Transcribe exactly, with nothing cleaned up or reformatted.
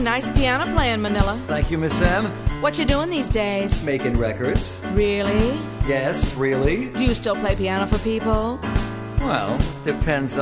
Nice piano playing, Manila. Thank you, Miss M. What you doing these days? Making records. Really? Yes, really? Do you still play piano for people? Well, depends